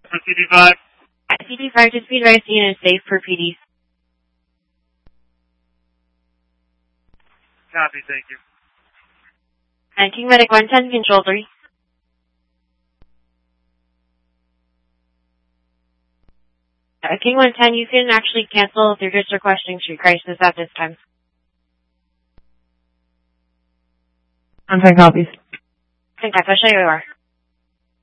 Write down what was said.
For CD5. CD5 to speed rise unit safe for PD. Copy, thank you. And King Medic 110, Control 3. King 110, you can actually cancel if you're just requesting street crisis at this time. 110 copies. I think I push you are.